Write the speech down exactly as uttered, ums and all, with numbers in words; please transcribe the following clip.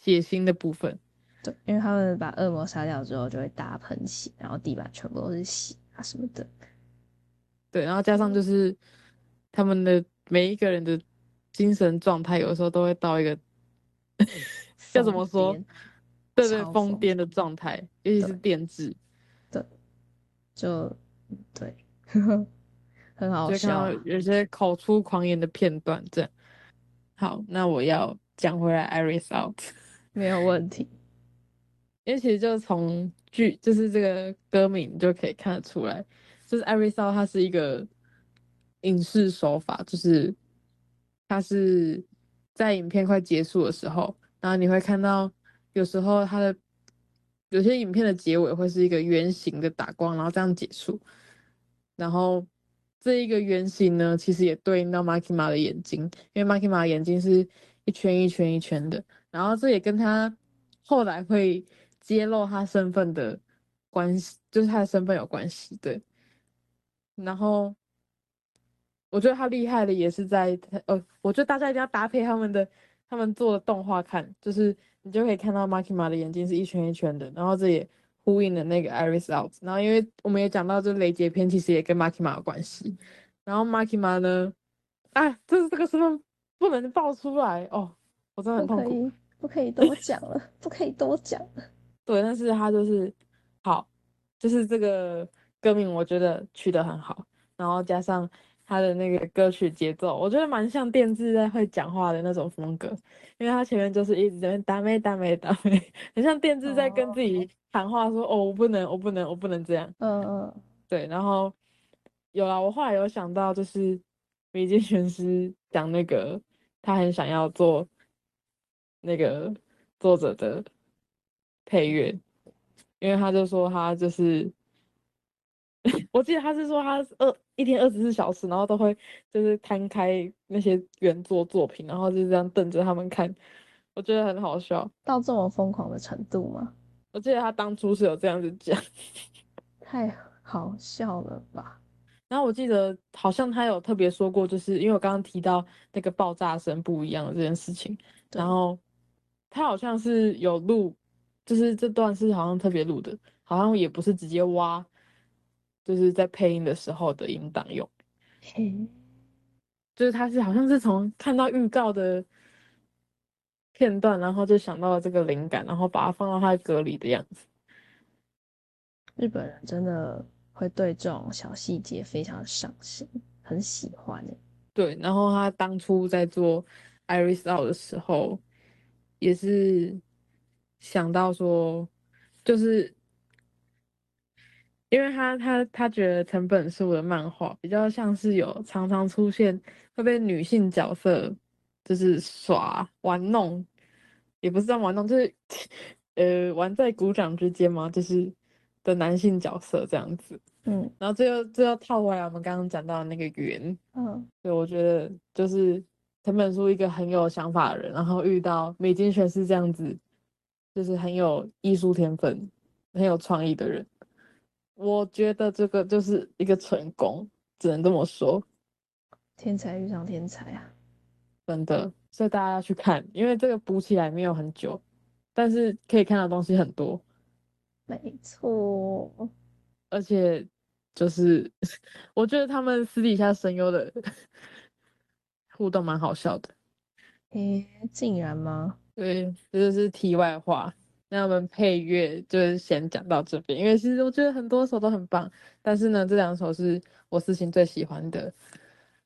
血腥的部分。 对，因为他们把恶魔杀掉之后就会大喷血，然后地板全部都是血啊什么的。 对，然后加上就是他们的每一个人的精神状态，有的时候都会到一个要怎疯么说？ 癫， 对对， 超疯。 疯癫的状态，尤其是对电治， 对，就对，很好就会看到笑啊。 有些口出狂言的片段。这样，好，那我要讲回来，Iris Out。 没有问题。 因为其实就从剧，就是这个歌名就可以看得出来，就是 Iris Out 它是一个影视手法，就是它是在影片快结束的时候，然后你会看到有时候它的有些影片的结尾会是一个圆形的打光，然后这样结束，然后这一个圆形呢，其实也对应到 Makima 的眼睛，因为 Makima 的眼睛是一圈一圈一圈的。然后这也跟他后来会揭露他身份的关系，就是他的身份有关系，对。然后我觉得他厉害的也是在，呃，我觉得大家一定要搭配他们的他们做的动画看，就是你就可以看到 Makima 的眼睛是一圈一圈的，然后这也呼应了那个 Iris Out。然后因为我们也讲到，这雷杰篇其实也跟 Makima 有关系。然后 Makima 呢，啊，这是这个身份不能爆出来哦，我真的很痛苦。 不可以，不可以多讲了，不可以多讲了。 对，但是他就是好，就是这个歌名我觉得取得很好，然后加上他的那个歌曲节奏，我觉得蛮像电治在会讲话的那种风格，因为他前面就是一直在那边打妹打妹打妹，很像电治在跟自哦， 己喊话说哦我不能我不能我不能这样。 嗯嗯， 对，然后有啦，我后来有想到就是米津玄师讲那个他很想要做那个作者的配乐。因为他就说他就是，我记得他是说他二一天二十四小时，然后都会就是摊开那些原作作品，然后就这样瞪着他们看，我觉得很好笑。 到这么疯狂的程度吗？ 我记得他当初是有这样子讲， 太好笑了吧？ 然后我记得好像他有特别说过，就是因为我刚刚提到那个爆炸声不一样的这件事情，然对， 后他好像是有录，就是这段是好像特别录的，好像也不是直接挖，就是在配音的时候的音档用。 嘿， 就是他是好像是从看到预告的片段，然后就想到了这个灵感，然后把它放到他的歌里的样子。 日本人真的会对这种小细节非常上心，很喜欢诶。 对，然后他当初在做《Iris Out》的时候，也是想到说，就是因为他他他觉得藤本树的漫画比较像是有常常出现会被女性角色就是耍玩弄，也不是这样玩弄，就是呃玩在鼓掌之间嘛，就是的男性角色这样子。 嗯然后最后最后套回来我们刚刚讲到的那个圆， 嗯， 对，我觉得就是藤本树一个很有想法的人，然后遇到美津玄师这样子，就是很有艺术天分、很有创意的人。我觉得这个就是一个成功，只能这么说， 天才遇上天才啊！ 真的。所以大家要去看，因为这个补起来没有很久，但是可以看到东西很多， 没错。 而且就是我觉得他们私底下声优的互动蛮好笑的。 诶，竟然吗？ 对，这就是题外话。那我们配乐就是先讲到这边，因为其实我觉得很多首都很棒，但是呢，这两首是我私心最喜欢的。